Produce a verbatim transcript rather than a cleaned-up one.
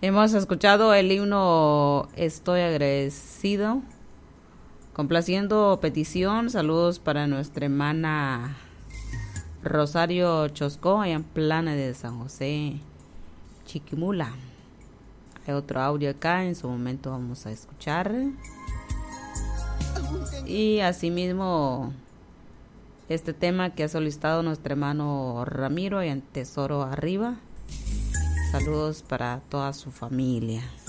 Hemos escuchado el himno Estoy agradecido, complaciendo petición. Saludos para nuestra hermana Rosario Choscó, allá en Plana de San José, Chiquimula. Hay otro audio acá, en su momento vamos a escuchar. Y asimismo, este tema que ha solicitado nuestro hermano Ramiro, y en Tesoro Arriba. Saludos para toda su familia.